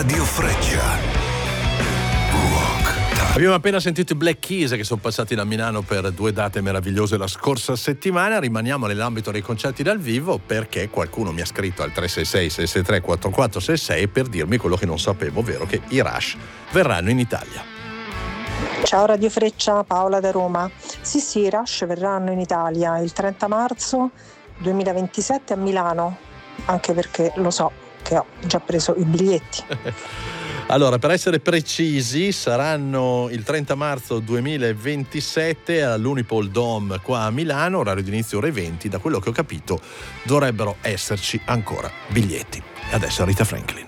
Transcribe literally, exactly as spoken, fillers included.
Radio Freccia. Abbiamo appena sentito i Black Keys che sono passati da Milano per due date meravigliose la scorsa settimana. Rimaniamo nell'ambito dei concerti dal vivo perché qualcuno mi ha scritto al tre sei sei sei sei tre quattro quattro sei sei per dirmi quello che non sapevo, ovvero che i Rush verranno in Italia. Ciao Radio Freccia, Paola da Roma. Sì sì, i Rush verranno in Italia il trenta marzo duemilaventisette a Milano, anche perché lo so che ho già preso i biglietti. Allora, per essere precisi, saranno il trenta marzo duemilaventisette all'Unipol Dome qua a Milano, orario di inizio ore venti. Da quello che ho capito dovrebbero esserci ancora biglietti. E adesso Rita Franklin.